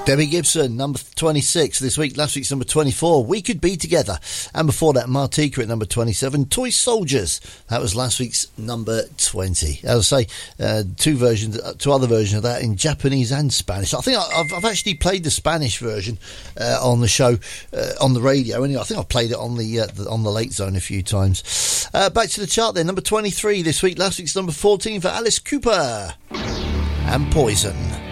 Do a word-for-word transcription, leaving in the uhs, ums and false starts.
Debbie Gibson, number twenty-six this week. Last week's number twenty-four, We Could Be Together. And before that, Martika at number twenty-seven, Toy Soldiers. That was last week's number twenty. As I say, uh, two versions, two other versions of that in Japanese and Spanish. I think I've, I've actually played the Spanish version uh, on the show, uh, on the radio. Anyway, I think I've played it on the, uh, the on the Late Zone a few times. Uh, back to the chart then, number twenty-three this week. Last week's number fourteen for Alice Cooper and Poison.